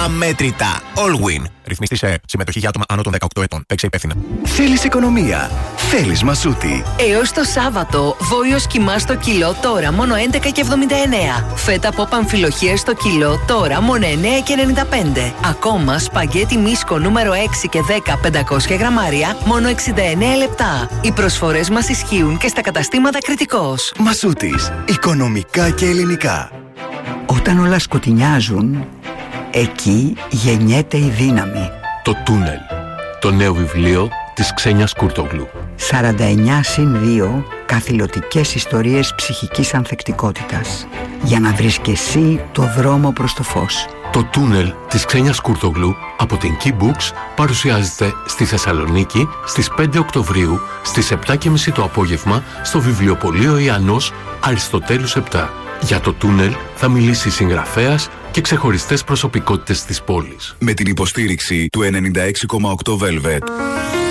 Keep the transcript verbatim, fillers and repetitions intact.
αμέτρητα. Allwin. Ρυθμιστή σε συμμετοχή για άτομα άνω των δεκαοκτώ ετών. Παίξε υπεύθυνα. Θέλεις οικονομία. Θέλεις Μασούτη. Έως το Σάββατο, βόλιος κιμά στο κιλό τώρα μόνο έντεκα και εβδομήντα εννέα. Φέτα από παμφιλοχίες στο κιλό τώρα μόνο εννέα και ενενήντα πέντε. Ακόμα σπαγγέτι Μίσκο νούμερο έξι και δέκα πεντακόσια γραμμάρια μόνο εξήντα εννέα λεπτά. Οι προσφορές μας ισχύουν και στα καταστήματα Κρητικός. Μασούτης. Οικονομικά και ελληνικά. Όταν όλα σκοτεινιάζουν, εκεί γεννιέται η δύναμη. Το Τούνελ. Το νέο βιβλίο της Ξένιας Κούρτογλου. σαράντα εννέα συν δύο καθηλωτικές ιστορίες ψυχικής ανθεκτικότητας. Για να βρεις και εσύ το δρόμο προς το φως. Το Τούνελ της Ξένιας Κούρτογλου από την Key Books παρουσιάζεται στη Θεσσαλονίκη στις πέντε Οκτωβρίου στις επτά και μισή το απόγευμα στο βιβλιοπωλείο Ιαννός Αριστοτέλους επτά. Για το Τούνελ θα μιλήσει συγγραφέας και ξεχωριστές προσωπικότητες της πόλης. Με την υποστήριξη του ενενήντα έξι κόμμα οκτώ Velvet.